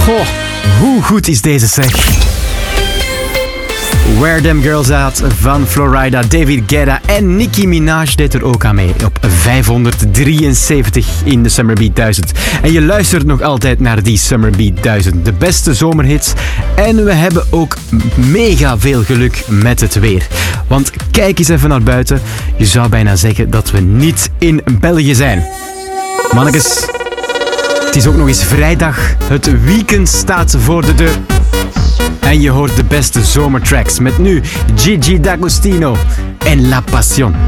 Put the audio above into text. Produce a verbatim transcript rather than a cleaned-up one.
Goh, hoe goed is deze zeg? Where Them Girls At van Florida, David Guetta en Nicki Minaj deed er ook aan mee op vijfhonderddrieënzeventig in de Summer Beat duizend. En je luistert nog altijd naar die Summer Beat duizend, de beste zomerhits. En we hebben ook mega veel geluk met het weer. Want kijk eens even naar buiten, je zou bijna zeggen dat we niet in België zijn. Mannekes, het is ook nog eens vrijdag, het weekend staat voor de deur. En je hoort de beste zomertracks met nu Gigi D'Agostino en La Passion.